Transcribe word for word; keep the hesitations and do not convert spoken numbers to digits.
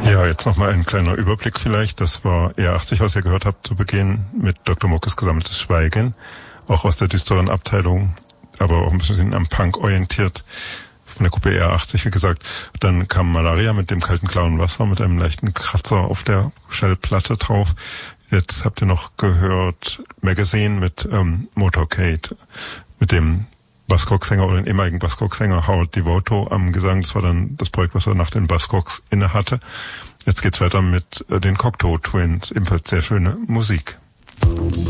Ja, jetzt nochmal ein kleiner Überblick vielleicht. Das war E R achtzig, was ihr gehört habt zu Beginn mit Doktor Muckes Gesammeltes Schweigen. Auch aus der düsteren Abteilung, aber auch ein bisschen am Punk orientiert. Von der Gruppe E R achtzig, wie gesagt. Dann kam Malaria mit dem kalten blauen Wasser, mit einem leichten Kratzer auf der Schallplatte drauf. Jetzt habt ihr noch gehört Magazine mit ähm, Motorcade, mit dem Buzzcocks-Sänger oder den ehemaligen Buzzcocks-Sänger Howard Devoto am Gesang. Das war dann das Projekt, was er nach den Buzzcocks inne hatte. Jetzt geht's weiter mit äh, den Cocteau Twins, ebenfalls sehr schöne Musik.